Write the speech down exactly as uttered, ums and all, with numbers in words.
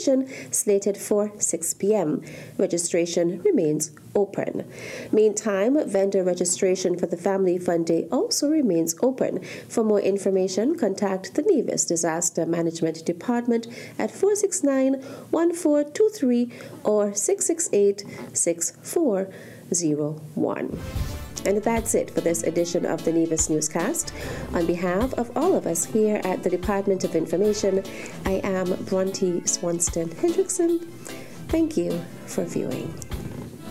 Information slated for six p.m. Registration remains open. Meantime, vendor registration for the Family Fun Day also remains open. For more information, contact the Nevis Disaster Management Department at four six nine, one four two three or six six eight, six four zero one. And that's it for this edition of the Nevis Newscast. On behalf of all of us here at the Department of Information, I am Bronte Swanston Hendrickson. Thank you for viewing.